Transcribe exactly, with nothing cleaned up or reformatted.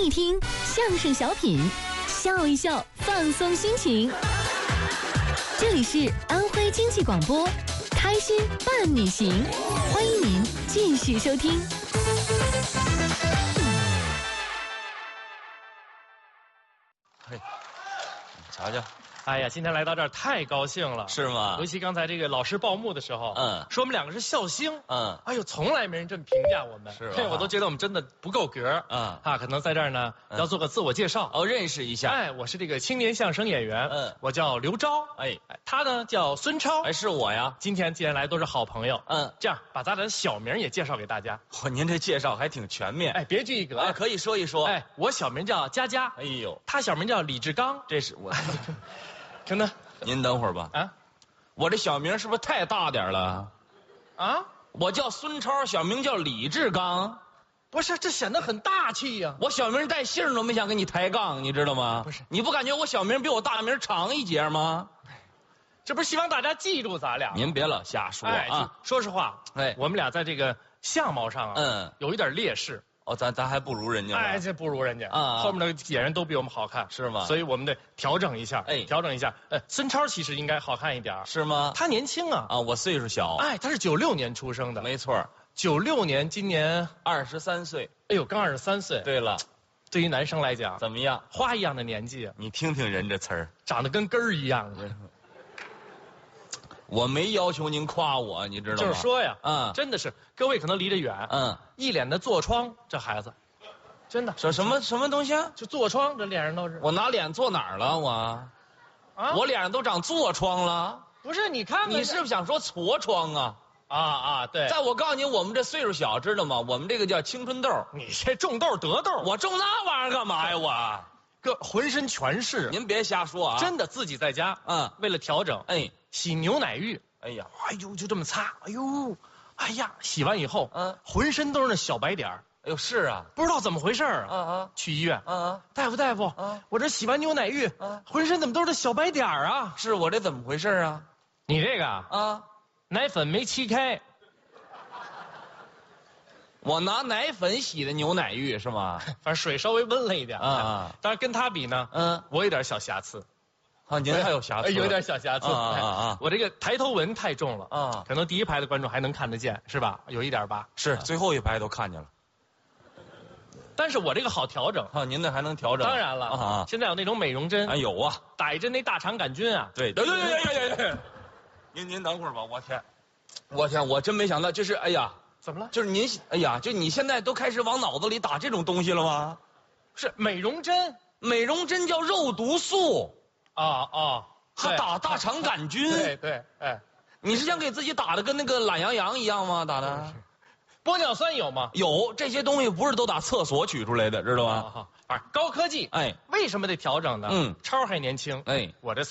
一听相声小品，笑一笑，放松心情。这里是安徽经济广播，开心伴你行，欢迎您继续收听。 嘿，瞧瞧。 哎呀，今天来到这儿太高兴了， 是吗？ 尤其刚才这个老师报幕的时候， 嗯， 说我们两个是笑星， 嗯， 哎呦，从来没人这么评价我们， 是吧？ 我都觉得我们真的不够格， 嗯啊，可能在这儿呢、嗯、要做个自我介绍， 哦，认识一下。 哎，我是这个青年相声演员， 嗯， 我叫刘钊， 哎， 他呢叫孙超， 哎，是我呀。 今天既然来都是好朋友， 嗯， 这样把咱俩的小名也介绍给大家。 嚯、哦，您这介绍还挺全面， 哎，别具一格， 哎，可以说一说。 哎，我小名叫佳佳， 哎呦， 他小名叫李志刚， 这是我， 真的。 您等会儿吧。啊，我这小名是不是太大点了？啊，我叫孙超，小名叫李志刚。 不是，这显得很大气呀、啊。 我小名带姓都没想跟你抬杠，你知道吗？ 不是， 你不感觉我小名比我大名长一截吗？ 这不是希望大家记住咱俩？ 您别老瞎说、哎、啊！ 说实话，哎，我们俩在这个相貌上啊，嗯，有一点劣势。 哦，咱咱还不如人家。 哎，这不如人家啊！后面的演员都比我们好看， 是吗？ 所以我们得调整一下， 哎， 调整一下。呃，孙超其实应该好看一点， 是吗？ 他年轻啊， 啊，我岁数小。 哎，他是九六年出生的， 没错。 九六年，今年二十三岁。 哎呦，刚二十三岁。 对了， 对于男生来讲， 怎么样？ 花一样的年纪， 你听听人这词儿， 长得跟根儿一样的。 我没要求您夸我，你知道吗？ 就是说呀， 嗯， 真的是，各位可能离得远，嗯，一脸的痤疮，这孩子。真的说什么什么东西啊？ 就痤疮，这脸上都是。 我拿脸坐哪儿了？我，啊，我脸上都长痤疮了。 不是，你看看， 你是不是想说痤疮啊？ 啊啊，对。 在我告诉你，我们这岁数小，知道吗？我们这个叫青春痘。 你这种痘得痘， 我种那玩意儿干嘛呀？我， 个浑身全是。 您别瞎说啊！ 真的，自己在家，嗯，为了调整，哎，洗牛奶浴，哎呀，哎呦，就这么擦，哎呦，哎呀，洗完以后，嗯，浑身都是那小白点儿。 哎呦，是啊， 不知道怎么回事儿啊！ 啊啊， 去医院， 啊啊， 大夫大夫，啊，我这洗完牛奶浴，啊，浑身怎么都是小白点儿啊？ 是我这怎么回事啊？ 你这个啊， 奶粉没沏开。 我拿奶粉洗的牛奶浴是吗？ 反正水稍微温了一点啊啊， 但是跟他比呢，嗯，我有点小瑕疵。 啊，您还有瑕疵？ 有点小瑕疵啊啊啊！ 我这个抬头纹太重了啊， 可能第一排的观众还能看得见，是吧？有一点吧？ 是，最后一排都看见了。 但是我这个好调整啊，您那还能调整？ 当然了啊，现在有那种美容针， 啊有啊， 打一针那大肠杆菌啊。 对对对对对对对。您您等会儿吧，我天，我天，我真没想到，就是哎呀， 怎么了？ 就是您，哎呀，就你现在都开始往脑子里打这种东西了吗？ 是美容针， 美容针叫肉毒素啊啊， 还打大肠杆菌。 对对，哎， 你是想给自己打的跟那个懒羊羊一样吗？打的？ 玻尿酸有吗？ 有，这些东西不是都打厕所取出来的，知道吗？ 啊，高科技，哎，为什么得调整呢？嗯，超还年轻，哎，我这